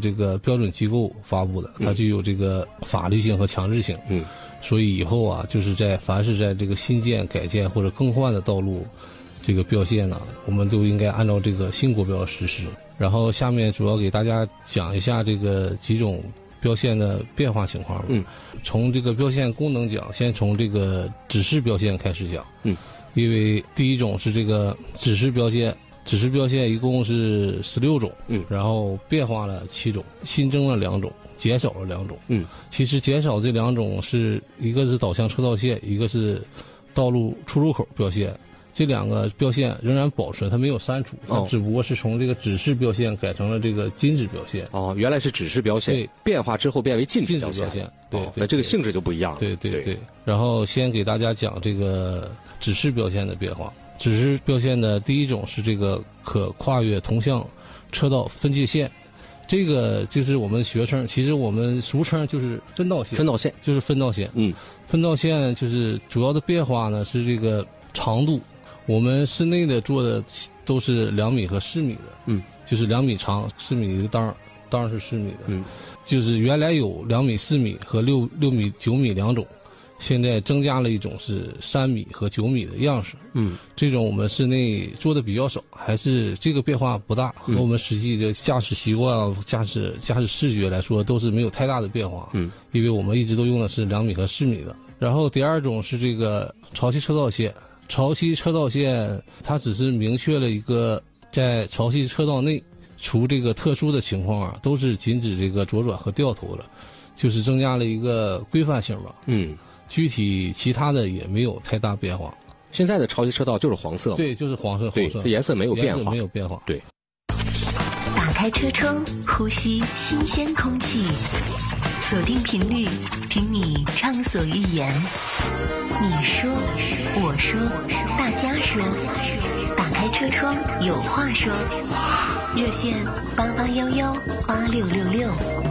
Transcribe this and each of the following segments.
这个标准机构发布的，它具有这个法律性和强制性。所以以后啊，就是凡是在这个新建、改建或者更换的道路这个标线呢，我们都应该按照这个新国标实施。然后下面主要给大家讲一下这个几种标线的变化情况。从这个标线功能讲，先从这个指示标线开始讲。因为第一种是这个指示标线，指示标线一共是16种。然后变化了7种，新增了2种，减少了2种。其实减少这2种是一个是导向车道线，一个是道路出入口标线。这2个标线仍然保存，它没有删除，它只不过是从这个指示标线改成了这个禁止标线。 原来是指示标线，变化之后变为禁止标线。 对， 那这个性质就不一样了。 对。然后先给大家讲这个指示标线的变化。指示标线的第一种是这个可跨越同向车道分界线，这个就是我们学生，其实我们俗称就是分道线。就是分道线。分道线就是主要的变化呢是这个长度。我们室内的做的都是2米和4米的。就是2米长，4米的当然是4米的。就是原来有2米、4米和6米、9米2种，现在增加了一种是3米和9米的样式。这种我们室内做的比较少，还是这个变化不大，和我们实际的驾驶习惯、驾驶视觉来说都是没有太大的变化。因为我们一直都用的是2米和4米的。然后第二种是这个潮汐车道线。潮汐车道线它只是明确了一个在潮汐车道内除这个特殊的情况啊，都是禁止这个左转和掉头了，就是增加了一个规范性吧。具体其他的也没有太大变化。 现在的潮汐车道就是黄色。 对，就是黄色。 对，颜色没有变化。对。 打开车窗，呼吸新鲜空气，锁定频率，听你畅所欲言。你说，我说，大家说，打开车窗有话说。热线88118666。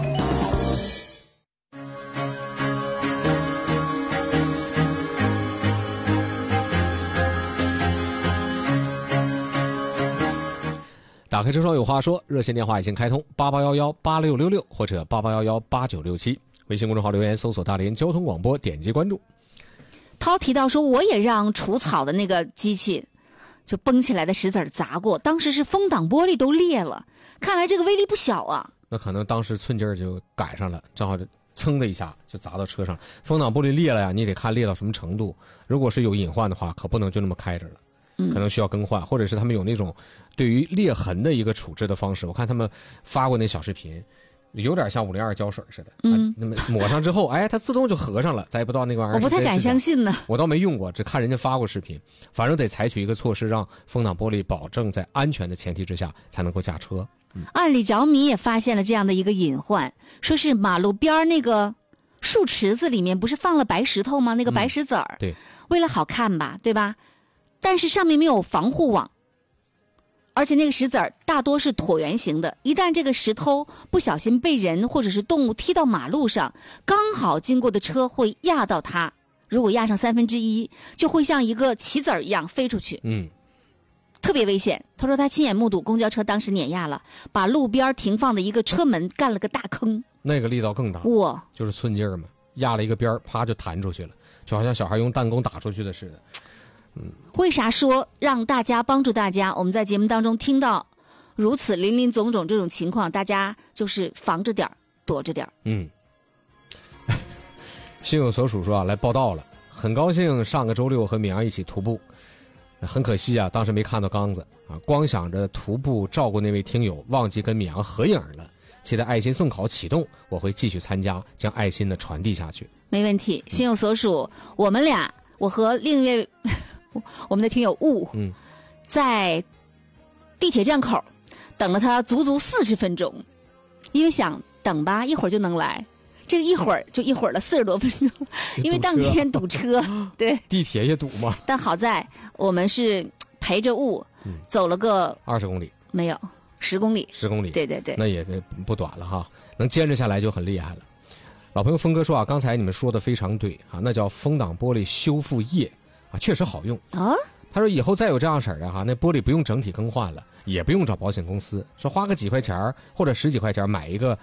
打开车窗有话说，热线电话已经开通88118666或者88118967，微信公众号留言搜索大连交通广播，点击关注。 涛提到说，我也让除草的那个机器就崩起来的石子砸过，当时是风挡玻璃都裂了，看来这个威力不小啊。 那可能当时寸劲儿就赶上了，正好就噌的一下就砸到车上。风挡玻璃裂了呀，你得看裂到什么程度，如果是有隐患的话，可不能就那么开着了，可能需要更换，或者是他们有那种对于裂痕的一个处置的方式。我看他们发过那小视频，有点像502胶水似的。那么抹上之后，它自动就合上了，咱也不知道那个玩意儿。 我不太敢相信呢。 我倒没用过，只看人家发过视频。反正得采取一个措施，让风挡玻璃保证在安全的前提之下才能够驾车。 按李着迷也发现了这样的一个隐患，说是马路边那个树池子里面不是放了白石头吗？那个白石子儿， 对， 为了好看吧，对吧？但是上面没有防护网。而且那个石子儿大多是椭圆形的，一旦这个石头不小心被人或者是动物踢到马路上，刚好经过的车会压到它，如果压上1/3，就会像一个棋子儿一样飞出去。特别危险。他说他亲眼目睹公交车当时碾压了，把路边停放的一个车门干了个大坑。 那个力道更大， 哇， 就是寸劲儿嘛，压了一个边儿，啪就弹出去了，就好像小孩用弹弓打出去的似的。 为啥说让大家帮助大家？我们在节目当中听到如此林林总总这种情况，大家就是防着点儿，躲着点儿。 心有所属说来报道了，很高兴上个周六和闵阳一起徒步，很可惜啊，当时没看到刚子啊，光想着徒步照顾那位听友，忘记跟闵阳合影了。期待爱心送考启动，我会继续参加，将爱心的传递下去。 没问题，心有所属。我们俩，我和另一位我们的听友雾，在地铁站口等了他足足40分钟，因为想等吧，一会儿就能来。这个一会儿就一会儿了40多分钟，因为当天堵车，对， 地铁也堵嘛。 但好在我们是陪着雾走了个 20公里， 没有10公里 ，10公里， 对对对， 那也不短了哈，能坚持下来就很厉害了。老朋友峰哥说啊，刚才你们说的非常对啊，那叫风挡玻璃修复液啊，确实好用啊。他说以后再有这样式儿的哈，那玻璃不用整体更换了，也不用找保险公司，说花个几块钱或者10几块钱买一个